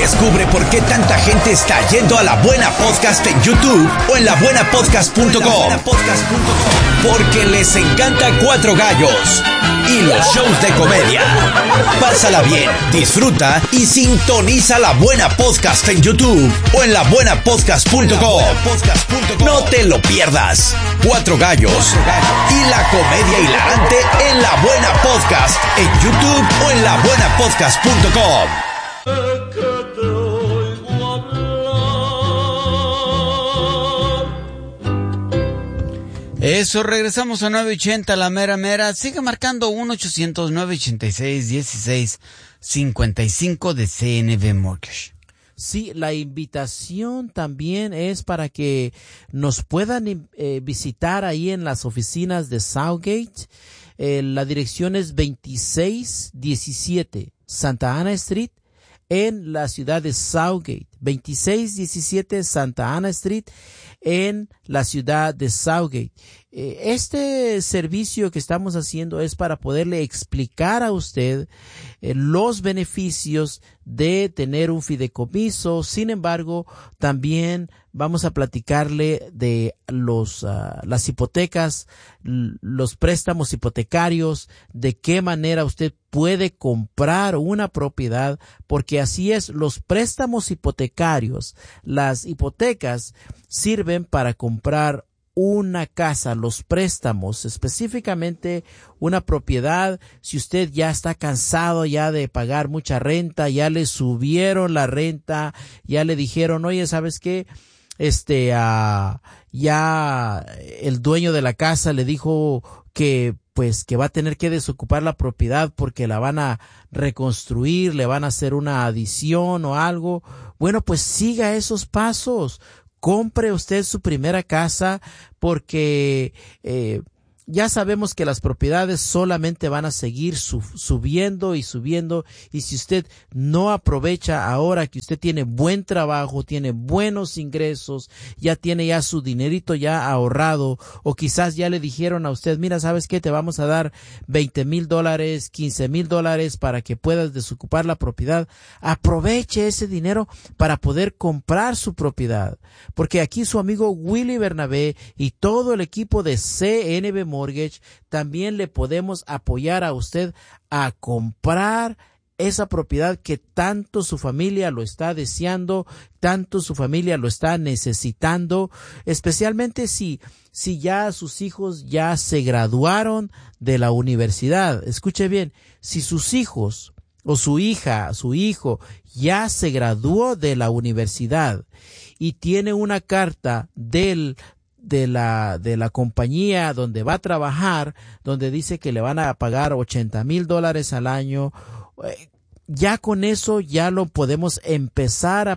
Descubre por qué tanta gente está yendo a La Buena Podcast en YouTube o en labuenapodcast.com. Porque les encanta Cuatro Gallos y los shows de comedia. Pásala bien, disfruta y sintoniza La Buena Podcast en YouTube o en labuenapodcast.com. No te lo pierdas. Cuatro Gallos y la comedia hilarante en La Buena Podcast en YouTube o en labuenapodcast.com. Eso, regresamos a 980, la mera mera. Sigue marcando 1-800-986-1655 de CNB Mortgage. Sí, la invitación también es para que nos puedan visitar ahí en las oficinas de Southgate. La dirección es 2617 Santa Ana Street en la ciudad de Southgate. 2617 Santa Ana Street en la ciudad de Southgate. Este servicio que estamos haciendo es para poderle explicar a usted los beneficios de tener un fideicomiso. Sin embargo, también vamos a platicarle de las hipotecas, los préstamos hipotecarios, de qué manera usted puede comprar una propiedad, porque así es, los préstamos hipotecarios, las hipotecas sirven para comprar una casa, los préstamos, específicamente una propiedad. Si usted ya está cansado ya de pagar mucha renta, ya le subieron la renta, ya le dijeron, oye, ¿sabes qué? Ya el dueño de la casa le dijo que va a tener que desocupar la propiedad porque la van a reconstruir, le van a hacer una adición o algo. Bueno, pues siga esos pasos. Compre usted su primera casa porque ya sabemos que las propiedades solamente van a seguir subiendo y subiendo, y si usted no aprovecha ahora que usted tiene buen trabajo, tiene buenos ingresos, ya tiene ya su dinerito ya ahorrado, o quizás ya le dijeron a usted, mira, ¿sabes qué? Te vamos a dar $20,000, $15,000 para que puedas desocupar la propiedad. Aproveche ese dinero para poder comprar su propiedad, porque aquí su amigo Willy Bernabé y todo el equipo de CNB Mortgage también le podemos apoyar a usted a comprar esa propiedad que tanto su familia lo está deseando, tanto su familia lo está necesitando, especialmente si ya sus hijos ya se graduaron de la universidad. Escuche bien, si sus hijos o su hija, su hijo ya se graduó de la universidad y tiene una carta de la compañía donde va a trabajar, donde dice que le van a pagar $80,000 al año, ya con eso ya lo podemos empezar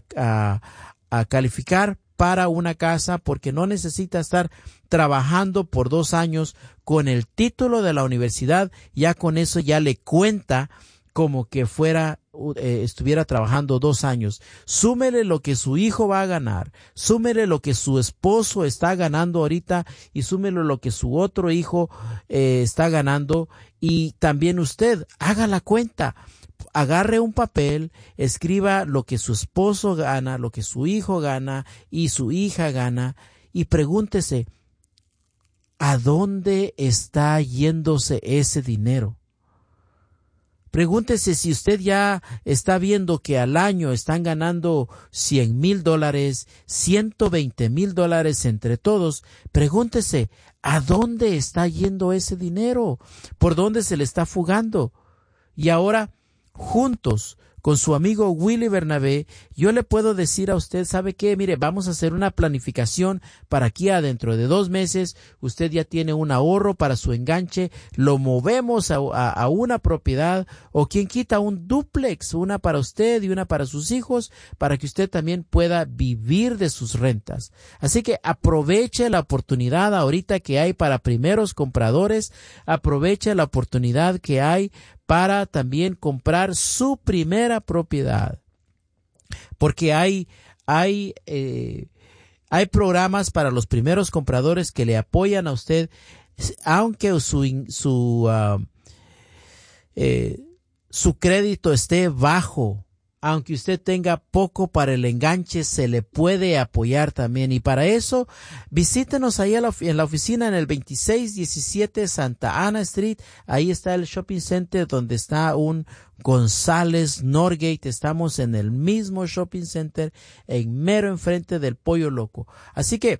a calificar para una casa, porque no necesita estar trabajando por 2 años con el título de la universidad. Ya con eso ya le cuenta como que estuviera trabajando 2 años. Súmele lo que su hijo va a ganar, súmele lo que su esposo está ganando ahorita y súmele lo que su otro hijo está ganando, y también usted haga la cuenta. Agarre un papel, escriba lo que su esposo gana, lo que su hijo gana y su hija gana, y pregúntese, ¿a dónde está yéndose ese dinero? Pregúntese si usted ya está viendo que al año están ganando $100,000, $120,000 entre todos. Pregúntese, ¿a dónde está yendo ese dinero? ¿Por dónde se le está fugando? Y ahora, juntos con su amigo Willy Bernabé, yo le puedo decir a usted, ¿sabe qué? Mire, vamos a hacer una planificación para aquí a dentro de 2 meses. Usted ya tiene un ahorro para su enganche, lo movemos a una propiedad, o quien quita un dúplex, una para usted y una para sus hijos, para que usted también pueda vivir de sus rentas. Así que aproveche la oportunidad ahorita que hay para primeros compradores, aproveche la oportunidad que hay para también comprar su primera propiedad, porque hay programas para los primeros compradores que le apoyan a usted, aunque su crédito esté bajo. aunque usted tenga poco para el enganche, se le puede apoyar también. Y para eso, visítenos ahí en la oficina en el 2617 Santa Ana Street. Ahí está el shopping center donde está un González Norgate. Estamos en el mismo shopping center, en mero enfrente del Pollo Loco. Así que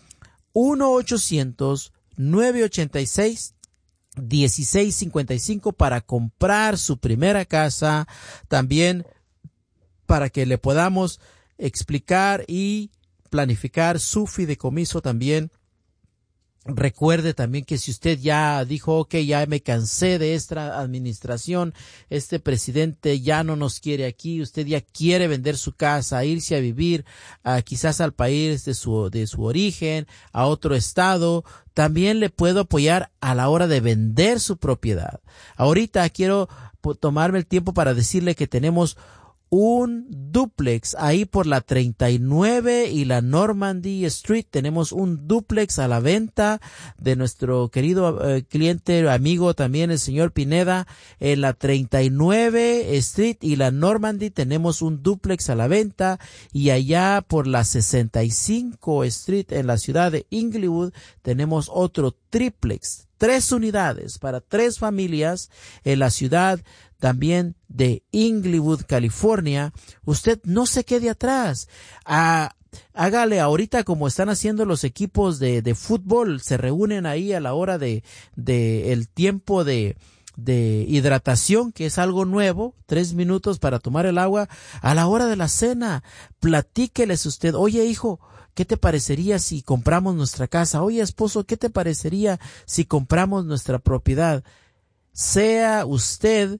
1-800-986-1655 para comprar su primera casa. También para que le podamos explicar y planificar su fideicomiso también. Recuerde también que si usted ya dijo, ok, ya me cansé de esta administración, este presidente ya no nos quiere aquí, usted ya quiere vender su casa, irse a vivir quizás al país de su origen, a otro estado, también le puedo apoyar a la hora de vender su propiedad. Ahorita quiero tomarme el tiempo para decirle que tenemos un dúplex ahí por la 39 y la Normandy Street. Tenemos un dúplex a la venta de nuestro querido cliente, amigo también, el señor Pineda. En la 39 Street y la Normandy tenemos un dúplex a la venta. Y allá por la 65 Street en la ciudad de Inglewood tenemos otro triplex. 3 unidades para 3 familias en la ciudad también de Inglewood, California. Usted no se quede atrás. Hágale ahorita como están haciendo los equipos de fútbol. Se reúnen ahí a la hora de el tiempo de hidratación, que es algo nuevo, 3 minutos para tomar el agua. A la hora de la cena, platíqueles usted, oye hijo, ¿qué te parecería si compramos nuestra casa? Oye esposo, ¿qué te parecería si compramos nuestra propiedad? Sea usted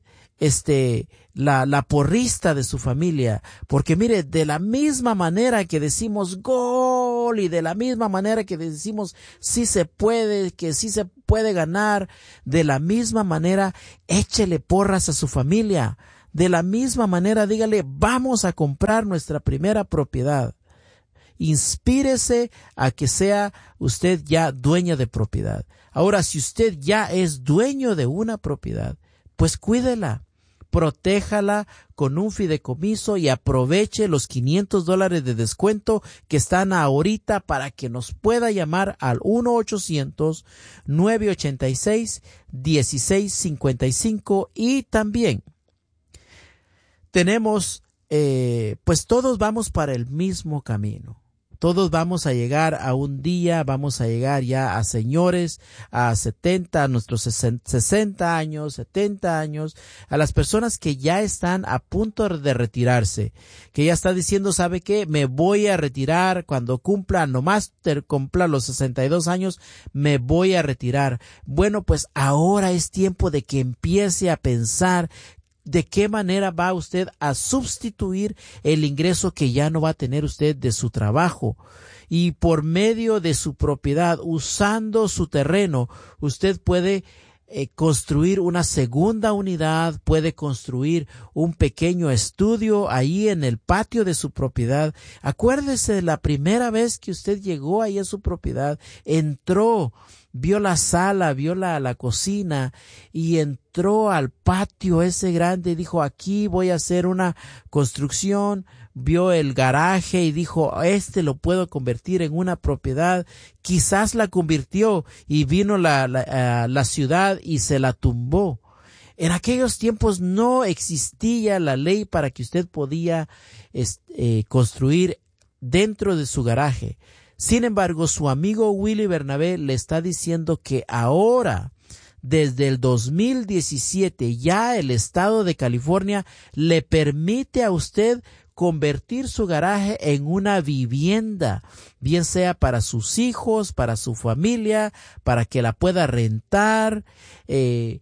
la porrista de su familia, porque mire, de la misma manera que decimos gol y de la misma manera que decimos sí se puede, que sí se puede ganar, de la misma manera échele porras a su familia, de la misma manera dígale vamos a comprar nuestra primera propiedad. Inspírese a que sea usted ya dueño de propiedad. Ahora, si usted ya es dueño de una propiedad, pues cuídela, protéjala con un fideicomiso y aproveche los $500 de descuento que están ahorita para que nos pueda llamar al 1-800-986-1655 y también tenemos, pues todos vamos para el mismo camino. Todos vamos a llegar a un día, vamos a llegar ya a señores, a 70, a nuestros 60 años, 70 años, a las personas que ya están a punto de retirarse, que ya están diciendo, ¿sabe qué? Me voy a retirar cuando cumpla los 62 años, me voy a retirar. Bueno, pues ahora es tiempo de que empiece a pensar ¿de qué manera va usted a sustituir el ingreso que ya no va a tener usted de su trabajo? Y por medio de su propiedad, usando su terreno, usted puede construir una segunda unidad, puede construir un pequeño estudio ahí en el patio de su propiedad. Acuérdese de la primera vez que usted llegó ahí a su propiedad, entró, vio la sala, vio la cocina y entró al patio ese grande y dijo, aquí voy a hacer una construcción. Vio el garaje y dijo, lo puedo convertir en una propiedad. Quizás la convirtió y vino la ciudad y se la tumbó. En aquellos tiempos no existía la ley para que usted podía construir dentro de su garaje. Sin embargo, su amigo Willy Bernabé le está diciendo que ahora, desde el 2017, ya el estado de California le permite a usted convertir su garaje en una vivienda, bien sea para sus hijos, para su familia, para que la pueda rentar. De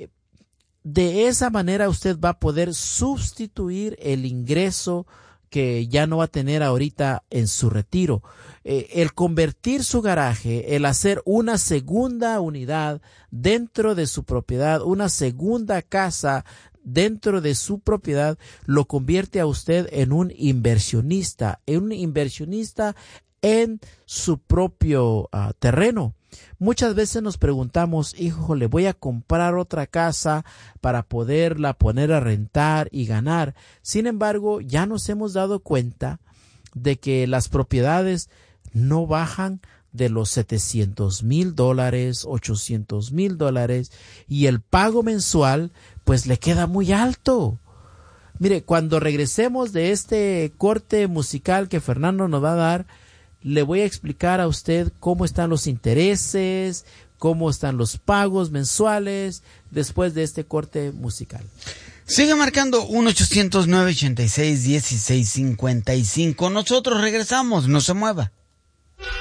esa manera usted va a poder sustituir el ingreso que ya no va a tener ahorita en su retiro. El convertir su garaje, el hacer una segunda unidad dentro de su propiedad, una segunda casa dentro de su propiedad, lo convierte a usted en un inversionista en su propio terreno. Muchas veces nos preguntamos, híjole, voy a comprar otra casa para poderla poner a rentar y ganar. Sin embargo, ya nos hemos dado cuenta de que las propiedades no bajan de los $700,000, $800,000, y el pago mensual pues le queda muy alto. Mire, cuando regresemos de este corte musical que Fernando nos va a dar, le voy a explicar a usted cómo están los intereses, cómo están los pagos mensuales después de este corte musical. Sigue marcando 1-800-986-1655. Nosotros regresamos, no se mueva.